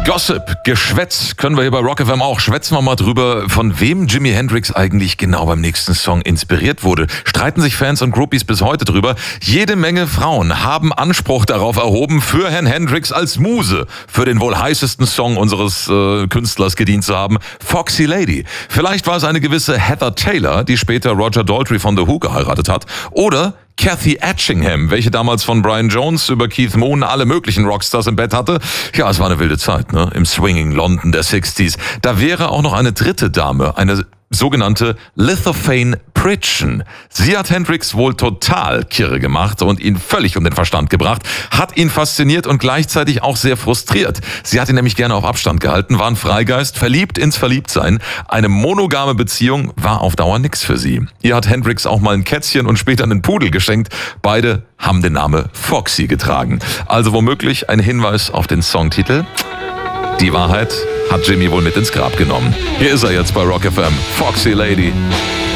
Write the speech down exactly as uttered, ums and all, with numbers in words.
Gossip, Geschwätz können wir hier bei Rock F M auch. Schwätzen wir mal drüber, von wem Jimi Hendrix eigentlich genau beim nächsten Song inspiriert wurde. Streiten sich Fans und Groupies bis heute drüber. Jede Menge Frauen haben Anspruch darauf erhoben, für Herrn Hendrix als Muse für den wohl heißesten Song unseres äh, Künstlers gedient zu haben, Foxy Lady. Vielleicht war es eine gewisse Heather Taylor, die später Roger Daltrey von The Who geheiratet hat. Oder Kathy Etchingham, welche damals von Brian Jones über Keith Moon alle möglichen Rockstars im Bett hatte. Ja, es war eine wilde Zeit, ne? Im swinging London der sechziger. Da wäre auch noch eine dritte Dame, eine sogenannte Lithophane Pritchen. Sie hat Hendrix wohl total kirre gemacht und ihn völlig um den Verstand gebracht, hat ihn fasziniert und gleichzeitig auch sehr frustriert. Sie hat ihn nämlich gerne auf Abstand gehalten, war ein Freigeist, verliebt ins Verliebtsein. Eine monogame Beziehung war auf Dauer nix für sie. Ihr hat Hendrix auch mal ein Kätzchen und später einen Pudel geschenkt. Beide haben den Namen Foxy getragen. Also womöglich ein Hinweis auf den Songtitel. Die Wahrheit hat Jimmy wohl mit ins Grab genommen. Hier ist er jetzt bei Rock F M. Foxy Lady.